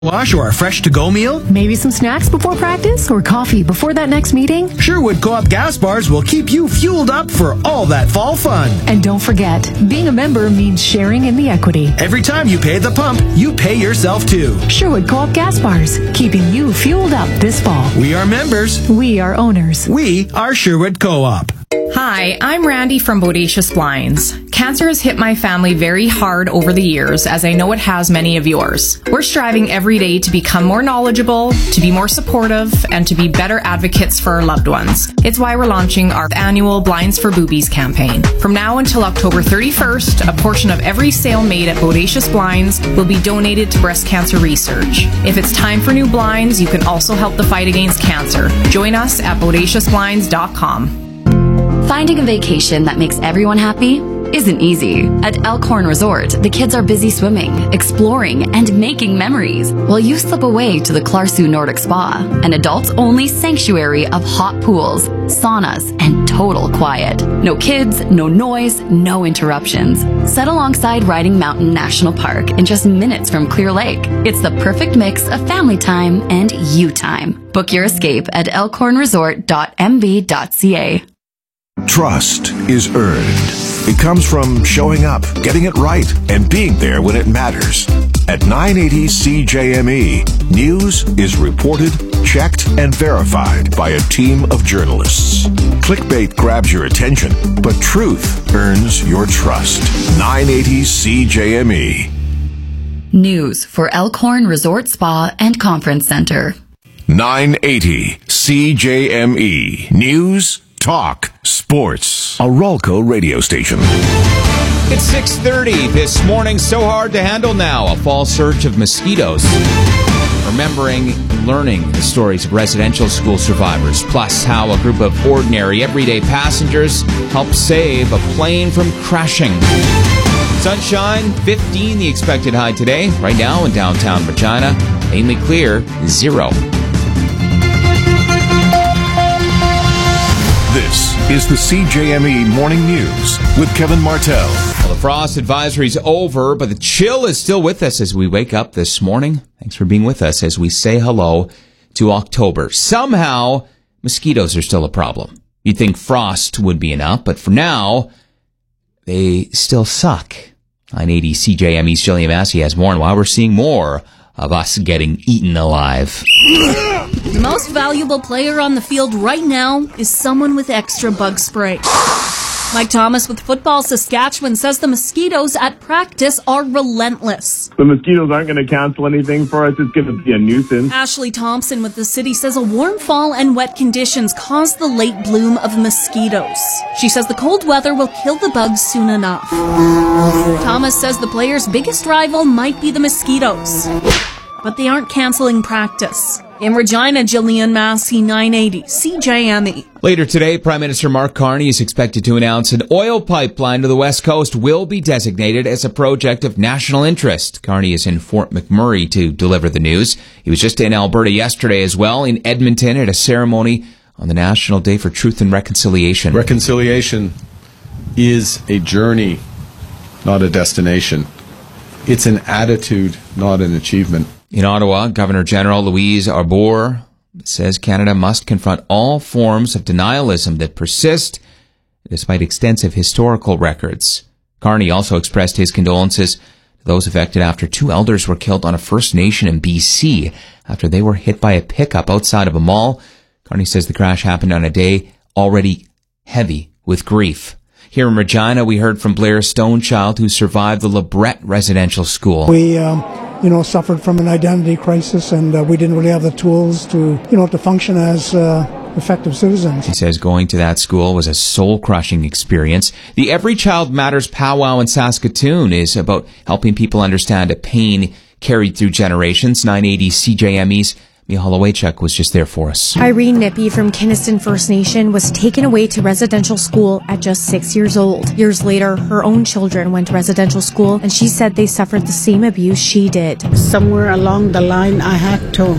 Wash or a fresh to-go meal? Maybe some snacks before practice or coffee before that next meeting? Sherwood Co-op gas bars will keep you fueled up for all that fall fun. And don't forget, being a member means sharing in the equity. Every time you pay the pump, you pay yourself too. Sherwood Co-op gas bars, keeping you fueled up this fall. We are members. We are owners. We are Sherwood Co-op. Hi, I'm Randy from Bodacious Blinds. Cancer has hit my family very hard over the years, as I know it has many of yours. We're striving every day to become more knowledgeable, to be more supportive, and to be better advocates for our loved ones. It's why we're launching our annual Blinds for Boobies campaign. From now until October 31st, a portion of every sale made at Bodacious Blinds will be donated to breast cancer research. If it's time for new blinds, you can also help the fight against cancer. Join us at BodaciousBlinds.com. Finding a vacation that makes everyone happy isn't easy. At Elkhorn Resort, the kids are busy swimming, exploring, and making memories, while you slip away to the Clarsu Nordic Spa, an adults-only sanctuary of hot pools, saunas, and total quiet. No kids, no noise, no interruptions. Set alongside Riding Mountain National Park in just minutes from Clear Lake. It's the perfect mix of family time and you time. Book your escape at elkhornresort.mb.ca. Trust is earned. It comes from showing up, getting it right, and being there when it matters. At 980 CJME, news is reported, checked, and verified by a team of journalists. Clickbait grabs your attention, but truth earns your trust. 980 CJME. News for Elkhorn Resort Spa and Conference Center. 980 CJME. News, talk, sports. A Ralco radio station. It's 6:30 this morning. So hard to handle now. A fall surge of mosquitoes. Remembering and learning the stories of residential school survivors, plus how a group of ordinary, everyday passengers helped save a plane from crashing. Sunshine, 15 the expected high today. Right now in downtown Regina, mainly clear, 0. This is the CJME Morning News with Kevin Martell. Well, the frost advisory's over, but the chill is still with us as we wake up this morning. Thanks for being with us as we say hello to October. Somehow, mosquitoes are still a problem. You'd think frost would be enough, but for now, they still suck. 980 CJME's Jillian Massey has more, and why we're seeing more of us getting eaten alive. The most valuable player on the field right now is someone with extra bug spray. Mike Thomas with Football Saskatchewan says the mosquitoes at practice are relentless. The mosquitoes aren't going to cancel anything for us. It's going to be a nuisance. Ashley Thompson with the City says a warm fall and wet conditions caused the late bloom of mosquitoes. She says the cold weather will kill the bugs soon enough. Thomas says the player's biggest rival might be the mosquitoes, but they aren't canceling practice. In Regina, Jillian Massey, 980 CJME. Later today, Prime Minister Mark Carney is expected to announce an oil pipeline to the West Coast will be designated as a project of national interest. Carney is in Fort McMurray to deliver the news. He was just in Alberta yesterday as well, in Edmonton at a ceremony on the National Day for Truth and Reconciliation. Reconciliation is a journey, not a destination. It's an attitude, not an achievement. In Ottawa, Governor General Louise Arbour says Canada must confront all forms of denialism that persist despite extensive historical records. Carney also expressed his condolences to those affected after 2 elders were killed on a First Nation in BC after they were hit by a pickup outside of a mall. Carney says the crash happened on a day already heavy with grief. Here in Regina, we heard from Blair Stonechild, who survived the LeBret Residential School. We suffered from an identity crisis, and we didn't really have the tools to function as effective citizens. He says going to that school was a soul-crushing experience. The Every Child Matters powwow in Saskatoon is about helping people understand a pain carried through generations. 980 CJME's Mihala Waychuk was just there for us. Irene Nippy from Kiniston First Nation was taken away to residential school at just 6 years old. Years later, her own children went to residential school, and she said they suffered the same abuse she did. Somewhere along the line, I had to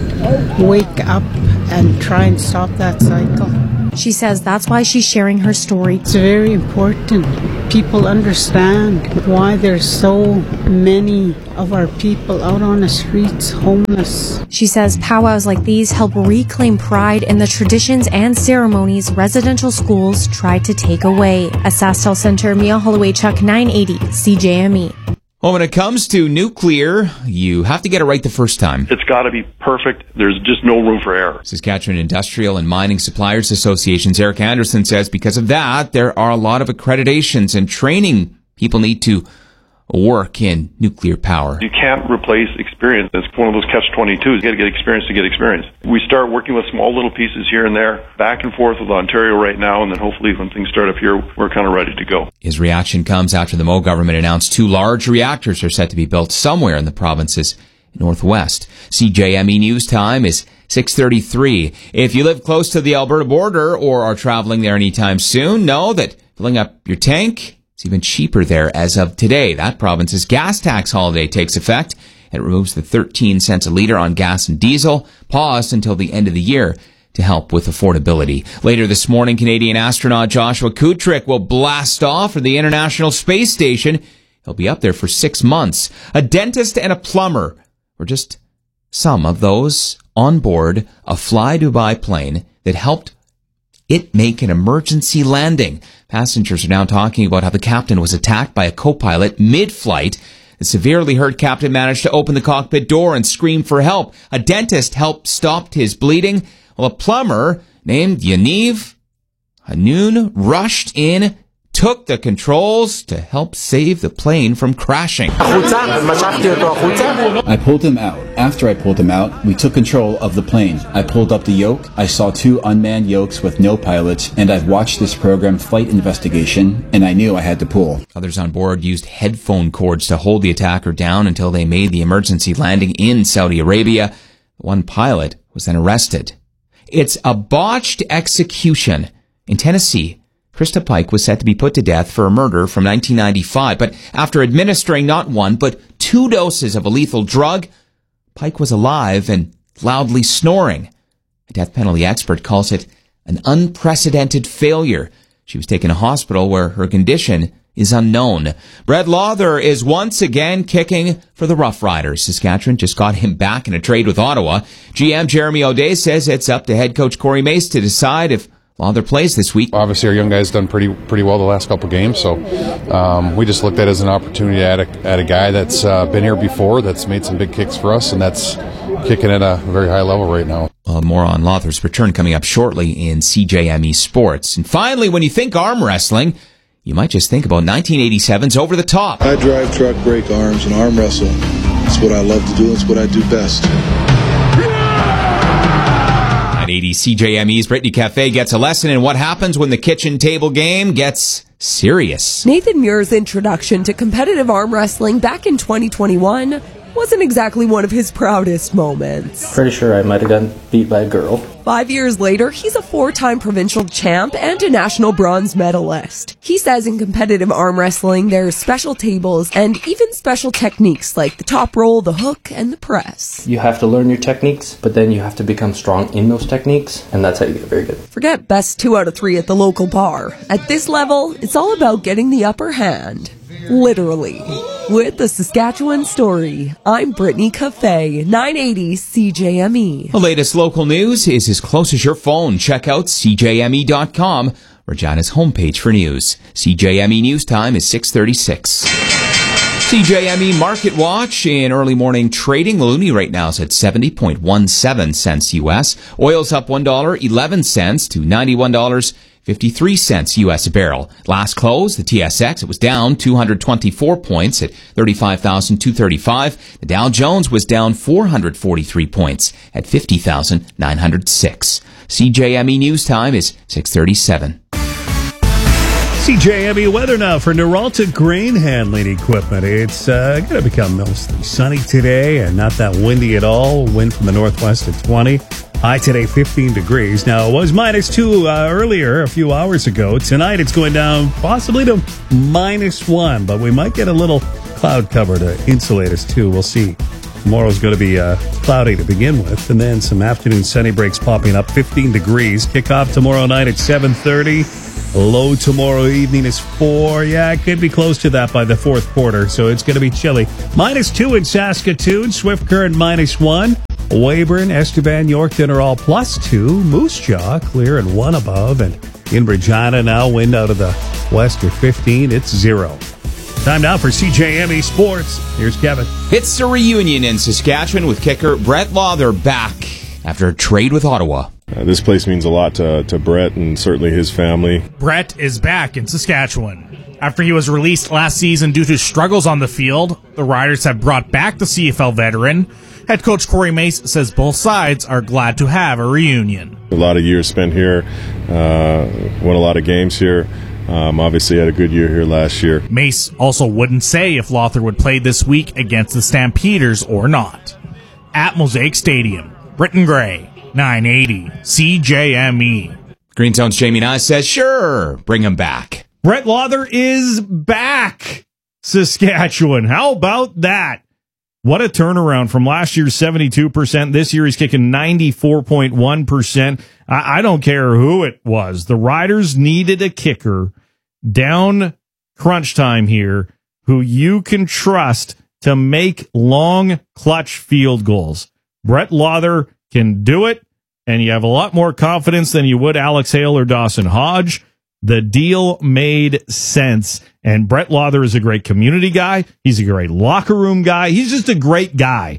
wake up and try and stop that cycle. She says that's why she's sharing her story. It's very important. people understand why there's so many of our people out on the streets homeless. She says powwows like these help reclaim pride in the traditions and ceremonies residential schools tried to take away. At SaskTel Center, Mia Holloway-Chuck, 980 CJME. Well, when it comes to nuclear, you have to get it right the first time. It's got to be perfect. There's just no room for error. Saskatchewan Industrial and Mining Suppliers Association's Eric Anderson says because of that, there are a lot of accreditations and training people need to work in nuclear power. You can't replace experience. It's one of those catch-22s. You got to get experience to get experience. We start working with small little pieces here and there, back and forth with Ontario right now, and then hopefully when things start up here, we're kind of ready to go. His reaction comes after the Moe government announced 2 large reactors are set to be built somewhere in the province's northwest. CJME News Time is 6:33. If you live close to the Alberta border or are traveling there anytime soon, know that filling up your tank, it's even cheaper there as of today. That province's gas tax holiday takes effect. It removes the 13 cents a litre on gas and diesel, paused until the end of the year to help with affordability. Later this morning, Canadian astronaut Joshua Kutrick will blast off for the International Space Station. He'll be up there for 6 months. A dentist and a plumber were just some of those on board a Fly Dubai plane that helped it make an emergency landing. Passengers are now talking about how the captain was attacked by a co-pilot mid-flight. The severely hurt captain managed to open the cockpit door and scream for help. A dentist helped stop his bleeding, while a plumber named Yaniv Hanoun rushed in, took the controls to help save the plane from crashing. I pulled him out. After I pulled him out, we took control of the plane. I pulled up the yoke. I saw 2 unmanned yokes with no pilots, and I've watched this program Flight Investigation, and I knew I had to pull. Others on board used headphone cords to hold the attacker down until they made the emergency landing in Saudi Arabia. One pilot was then arrested. It's a botched execution. In Tennessee, Krista Pike was set to be put to death for a murder from 1995, but after administering not 1, but 2 doses of a lethal drug, Pike was alive and loudly snoring. A death penalty expert calls it an unprecedented failure. She was taken to hospital where her condition is unknown. Brett Lawther is once again kicking for the Rough Riders. Saskatchewan just got him back in a trade with Ottawa. GM Jeremy O'Day says it's up to head coach Corey Mace to decide if Lawther plays this week. Obviously, our young guys done pretty well the last couple games, so we just looked at it as an opportunity to add a guy that's been here before, that's made some big kicks for us, and that's kicking at a very high level right now. More on Lawther's return coming up shortly in CJME Sports. And finally, when you think arm wrestling, you might just think about 1987's Over the Top. I drive, truck, break arms, and arm wrestle. It's what I love to do. It's what I do best. 980 CJME's Brittany Cafe gets a lesson in what happens when the kitchen table game gets serious. Nathan Muir's introduction to competitive arm wrestling back in 2021 wasn't exactly one of his proudest moments. Pretty sure I might have gotten beat by a girl. 5 years later, he's a 4-time provincial champ and a national bronze medalist. He says in competitive arm wrestling, there's special tables and even special techniques like the top roll, the hook, and the press. You have to learn your techniques, but then you have to become strong in those techniques, and that's how you get very good. Forget best 2 out of 3 at the local bar. At this level, it's all about getting the upper hand. Literally. With the Saskatchewan Story, I'm Brittany Cafe, 980 CJME. The latest local news is as close as your phone. Check out CJME.com, Regina's homepage for news. CJME News Time is 6:36. CJME Market Watch in early morning trading. The loonie right now is at 70.17 cents U.S. Oil's up $1.11 to $91.53 U.S. a barrel. Last close, the TSX, it was down 224 points at 35,235. The Dow Jones was down 443 points at 50,906. CJME News Time is 6:37. CJME weather now for Neralta Grain Handling Equipment. It's going to become mostly sunny today and not that windy at all. Wind from the northwest at 20. High today, 15 degrees. Now, it was -2 earlier, a few hours ago. Tonight, it's going down possibly to -1, but we might get a little cloud cover to insulate us, too. We'll see. Tomorrow's going to be cloudy to begin with, and then some afternoon sunny breaks popping up, 15 degrees. Kickoff tomorrow night at 7:30. Low tomorrow evening is 4. Yeah, it could be close to that by the fourth quarter, so it's going to be chilly. -2 in Saskatoon, Swift Current -1. Weyburn, Estevan, Yorkton are all +2. Moose Jaw clear and 1 above. And in Regina now, wind out of the west at 15. It's 0. Time now for CJME Sports. Here's Kevin. It's a reunion in Saskatchewan with kicker Brett Lawther back after a trade with Ottawa. This place means a lot to Brett and certainly his family. Brett is back in Saskatchewan. After he was released last season due to struggles on the field, the Riders have brought back the CFL veteran. Head coach Corey Mace says both sides are glad to have a reunion. A lot of years spent here, won a lot of games here. Obviously had a good year here last year. Mace also wouldn't say if Lawther would play this week against the Stampeders or not. At Mosaic Stadium, Britton Gray, 980 CJME. Greentown's Jamie Nye says, sure, bring him back. Brett Lawther is back, Saskatchewan. How about that? What a turnaround from last year's 72%. This year he's kicking 94.1%. I don't care who it was. The Riders needed a kicker down crunch time here who you can trust to make long clutch field goals. Brett Lawther can do it, and you have a lot more confidence than you would Alex Hale or Dawson Hodge. The deal made sense. And Brett Lawther is a great community guy. He's a great locker room guy. He's just a great guy.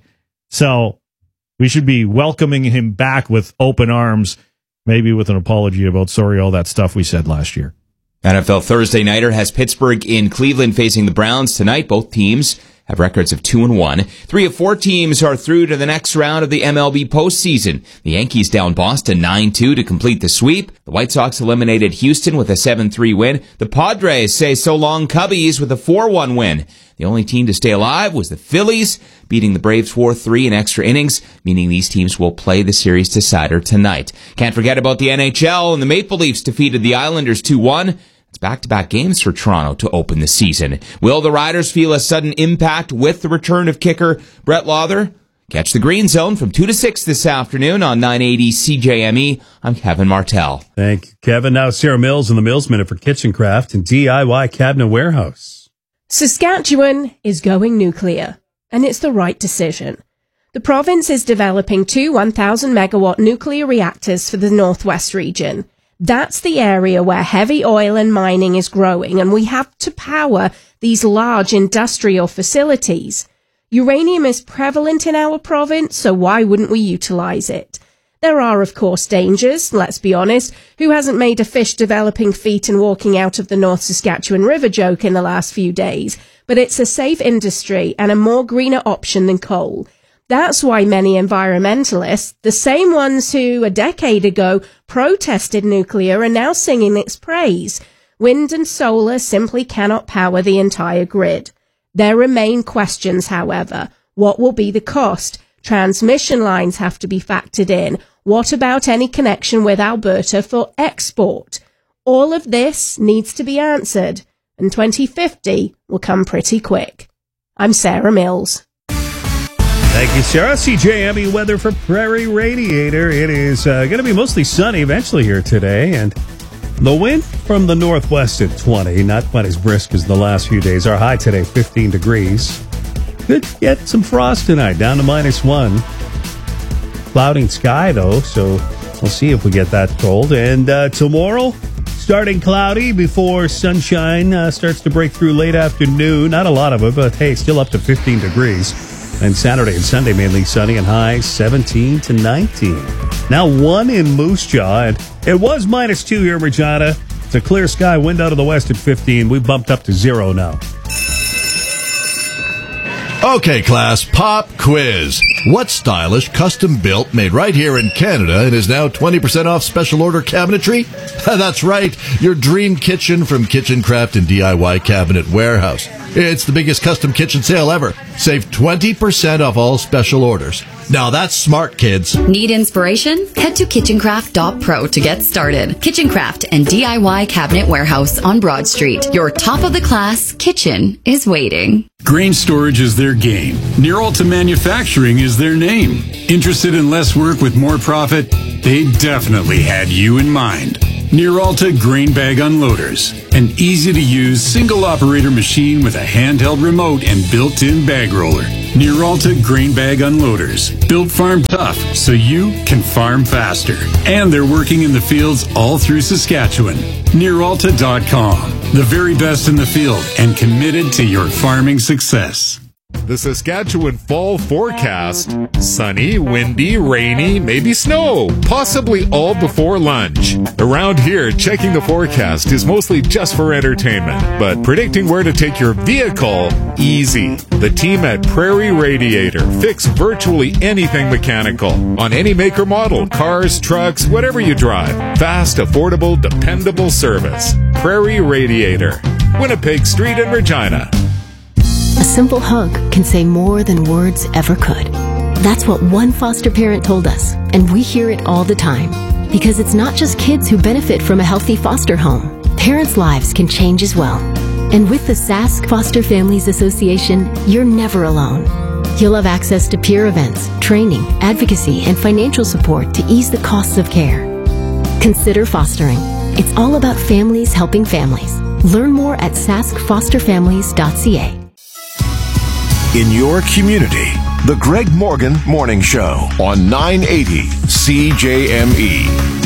So we should be welcoming him back with open arms, maybe with an apology about all that stuff we said last year. NFL Thursday Nighter has Pittsburgh in Cleveland facing the Browns tonight. Both teams have records of 2-1. 3 of 4 teams are through to the next round of the MLB postseason. The Yankees down Boston 9-2 to complete the sweep. The White Sox eliminated Houston with a 7-3 win. The Padres say so long Cubbies with a 4-1 win. The only team to stay alive was the Phillies, beating the Braves 4-3 in extra innings, meaning these teams will play the series decider tonight. Can't forget about the NHL, and the Maple Leafs defeated the Islanders 2-1. It's back-to-back games for Toronto to open the season. Will the Riders feel a sudden impact with the return of kicker Brett Lawther? Catch the Green Zone from 2 to 6 this afternoon on 980 CJME. I'm Kevin Martell. Thank you, Kevin. Now Sarah Mills in the Mills Minute for Kitchen Craft and DIY Cabinet Warehouse. Saskatchewan is going nuclear, and it's the right decision. The province is developing 2 1,000-megawatt nuclear reactors for the Northwest region. That's the area where heavy oil and mining is growing, and we have to power these large industrial facilities. Uranium is prevalent in our province, so why wouldn't we utilize it? There are, of course, dangers, let's be honest. Who hasn't made a fish developing feet and walking out of the North Saskatchewan River joke in the last few days? But it's a safe industry and a more greener option than coal. That's why many environmentalists, the same ones who a decade ago protested nuclear, are now singing its praise. Wind and solar simply cannot power the entire grid. There remain questions, however. What will be the cost? Transmission lines have to be factored in. What about any connection with Alberta for export? All of this needs to be answered, and 2050 will come pretty quick. I'm Sarah Mills. Thank you, Sarah. CJME weather for Prairie Radiator. It is going to be mostly sunny eventually here today, and the wind from the northwest at 20, not quite as brisk as the last few days. Our high today, 15 degrees. Could get some frost tonight, down to -1. Clouding sky, though, so we'll see if we get that cold. And tomorrow, starting cloudy before sunshine starts to break through late afternoon. Not a lot of it, but hey, still up to 15 degrees. And Saturday and Sunday mainly sunny and high 17 to 19. Now 1 in Moose Jaw, and it was -2 here in Regina. It's a clear sky, wind out of the west at 15. We've bumped up to 0 now. Okay, class, pop quiz. What stylish, custom-built, made right here in Canada and is now 20% off special order cabinetry? That's right, your dream kitchen from Kitchen Craft and DIY Cabinet Warehouse. It's the biggest custom kitchen sale ever. Save 20% off all special orders. Now that's smart, kids. Need inspiration? Head to kitchencraft.pro to get started. Kitchen Craft and DIY Cabinet Warehouse on Broad Street. Your top-of-the-class kitchen is waiting. Grain storage is their game. Near Alta Manufacturing is their name. Interested in less work with more profit? They definitely had you in mind. Near Alta Grain Bag Unloaders, an easy-to-use single-operator machine with a handheld remote and built-in bag roller. Near Alta Grain Bag Unloaders, built farm tough so you can farm faster. And they're working in the fields all through Saskatchewan. NearAlta.com, the very best in the field and committed to your farming success. The Saskatchewan fall forecast: sunny, windy, rainy, maybe snow, possibly all before lunch. Around here, checking the forecast is mostly just for entertainment, but predicting where to take your vehicle, easy. The team at Prairie Radiator fix virtually anything mechanical on any make or model, cars, trucks, whatever you drive. Fast, affordable, dependable service. Prairie Radiator, Winnipeg Street in Regina. A simple hug can say more than words ever could. That's what one foster parent told us, and we hear it all the time. Because it's not just kids who benefit from a healthy foster home. Parents' lives can change as well. And with the Sask Foster Families Association, you're never alone. You'll have access to peer events, training, advocacy, and financial support to ease the costs of care. Consider fostering. It's all about families helping families. Learn more at saskfosterfamilies.ca. In your community, The Greg Morgan Morning Show on 980 CJME.